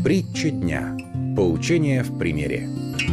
Притча дня. Поучение в примере.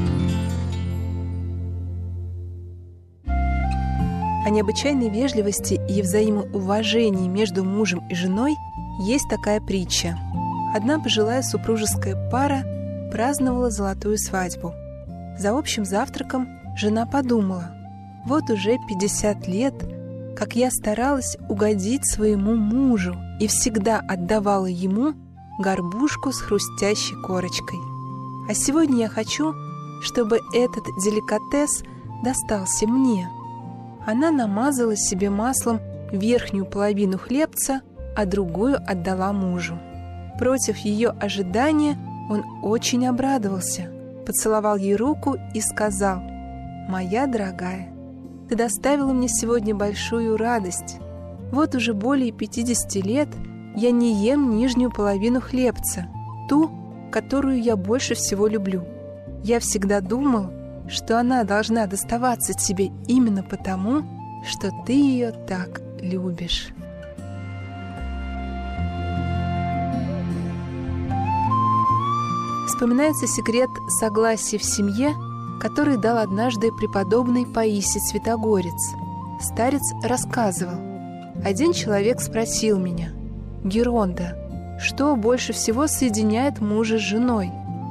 О необычайной вежливости и взаимоуважении между мужем и женой есть такая притча. Одна пожилая супружеская пара праздновала золотую свадьбу. За общим завтраком жена подумала: вот уже 50 лет, как я старалась угодить своему мужу и всегда отдавала ему горбушку с хрустящей корочкой. А сегодня я хочу, чтобы этот деликатес достался мне. Она намазала себе маслом верхнюю половину хлебца, а другую отдала мужу. Против ее ожидания он очень обрадовался, поцеловал ей руку и сказал: «Моя дорогая, ты доставила мне сегодня большую радость. Вот уже более 50 лет я не ем нижнюю половину хлебца, ту, которую я больше всего люблю. Я всегда думал, что она должна доставаться тебе именно потому, что ты ее так любишь». Вспоминается секрет согласия в семье, который дал однажды преподобный Паисий Святогорец. Старец рассказывал: один человек спросил меня: «Геронда, что больше всего соединяет мужа с женой?»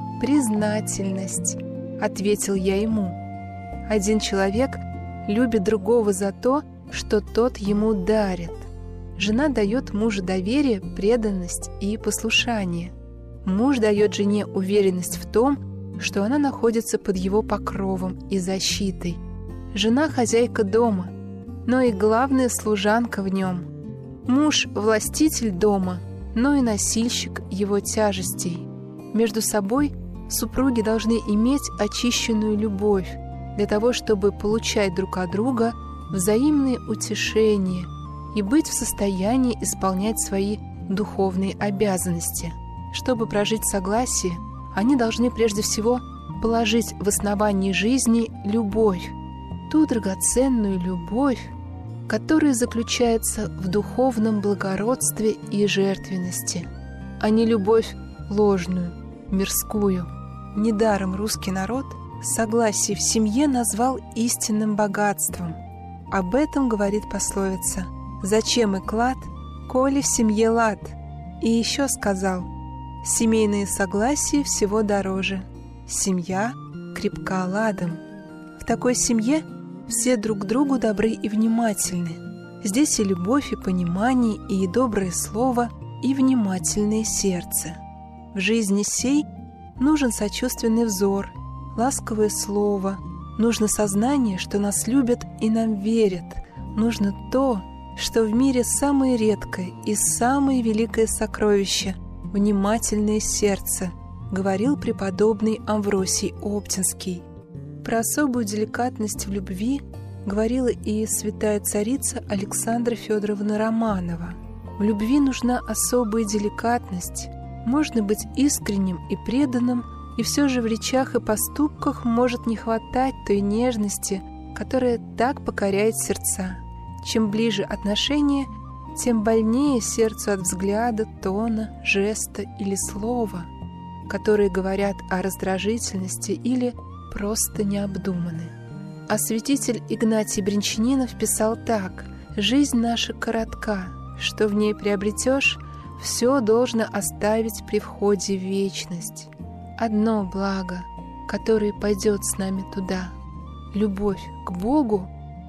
«Признательность», — ответил я ему. Один человек любит другого за то, что тот ему дарит. Жена дает мужу доверие, преданность и послушание. Муж дает жене уверенность в том, что она находится под его покровом и защитой. Жена — хозяйка дома, но и главная служанка в нем. Муж — властитель дома, но и носильщик его тяжестей. Между собой супруги должны иметь очищенную любовь для того, чтобы получать друг от друга взаимные утешения и быть в состоянии исполнять свои духовные обязанности. Чтобы прожить согласие, они должны прежде всего положить в основании жизни любовь, ту драгоценную любовь, которая заключается в духовном благородстве и жертвенности, а не любовь ложную, мирскую. Недаром русский народ согласие в семье назвал истинным богатством. Об этом говорит пословица: «Зачем и клад, коли в семье лад?» И еще сказал: «Семейное согласие всего дороже, семья крепка ладом». В такой семье все друг к другу добры и внимательны. Здесь и любовь, и понимание, и доброе слово, и внимательное сердце. В жизни сей нужен сочувственный взор, ласковое слово, нужно сознание, что нас любят и нам верят, нужно то, что в мире самое редкое и самое великое сокровище — внимательное сердце, говорил преподобный Амвросий Оптинский. Про особую деликатность в любви говорила и святая царица Александра Федоровна Романова. В любви нужна особая деликатность. Можно быть искренним и преданным, и все же в речах и поступках может не хватать той нежности, которая так покоряет сердца. Чем ближе отношения, тем больнее сердцу от взгляда, тона, жеста или слова, которые говорят о раздражительности или просто необдуманы. А святитель Игнатий Брянчанинов писал так: «Жизнь наша коротка, что в ней приобретешь, все должно оставить при входе в вечность. Одно благо, которое пойдет с нами туда — любовь к Богу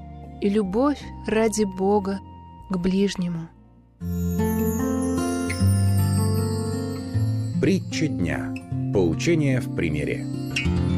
и любовь ради Бога к ближнему». Притча дня. Поучение в примере.